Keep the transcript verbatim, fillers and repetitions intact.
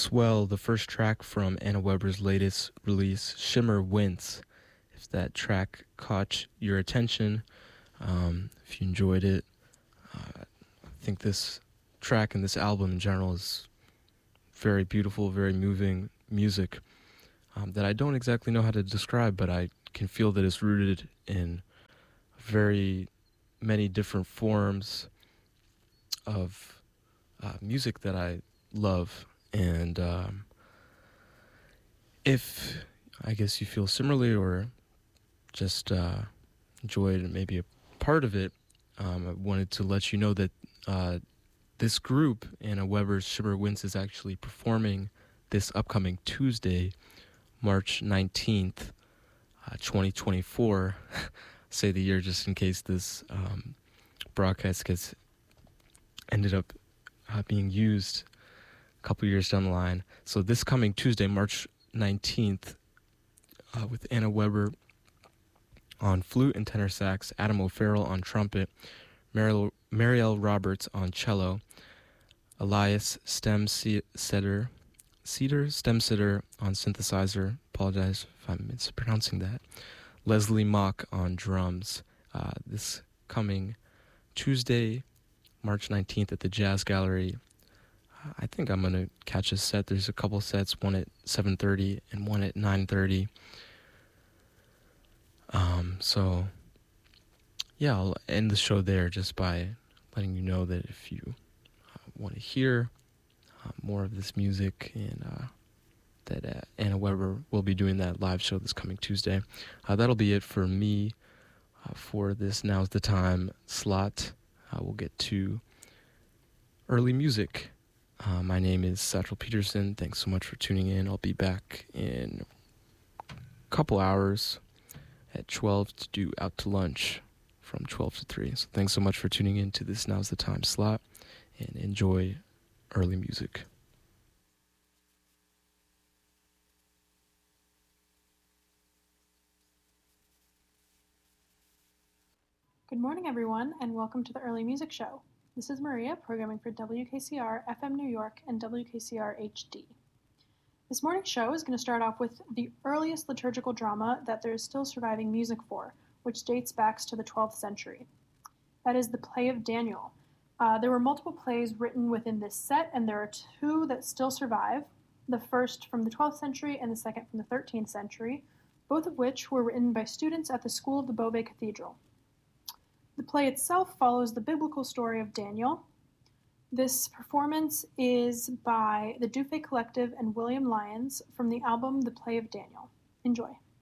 Swell, the first track from Anna Weber's latest release, Shimmer Wince. If that track caught your attention, um, if you enjoyed it, uh, I think this track and this album in general is very beautiful, very moving music um, that I don't exactly know how to describe, but I can feel that it's rooted in very many different forms of uh, music that I love. And um, if I guess you feel similarly or just uh, enjoyed maybe a part of it, um, I wanted to let you know that uh, this group, Anna Weber's Shimmer Wince, is actually performing this upcoming Tuesday, March nineteenth, uh, twenty twenty-four. Say the year just in case this um, broadcast gets ended up uh, being used couple years down the line. So this coming Tuesday, March nineteenth, uh, with Anna Weber on flute and tenor sax, Adam O'Farrell on trumpet, Mariel, Marielle Roberts on cello, Elias Stemsitter, Cedar Stemsitter on synthesizer, apologize if I'm mispronouncing that, Leslie Mock on drums. Uh, this coming Tuesday, March nineteenth at the Jazz Gallery. I think I'm going to catch a set. There's a couple sets, one at seven thirty and one at nine thirty. Um, so, yeah, I'll end the show there just by letting you know that if you uh, want to hear uh, more of this music, and uh, that uh, Anna Weber will be doing that live show this coming Tuesday. Uh, that'll be it for me uh, for this Now's the Time slot. Uh, we'll get to early music. Uh, my name is Satchel Peterson. Thanks so much for tuning in. I'll be back in a couple hours at twelve to do Out to Lunch from twelve to three. So thanks so much for tuning in to this Now's the Time slot, and enjoy early music. Good morning, everyone, and welcome to the Early Music Show. This is Maria, programming for W K C R F M New York and W K C R H D. This morning's show is going to start off with the earliest liturgical drama that there is still surviving music for, which dates back to the twelfth century. That is the play of Daniel. Uh, there were multiple plays written within this set, and there are two that still survive, the first from the twelfth century and the second from the thirteenth century, both of which were written by students at the School of the Beauvais Cathedral. The play itself follows the biblical story of Daniel. This performance is by the Dufay Collective and William Lyons from the album The Play of Daniel. Enjoy.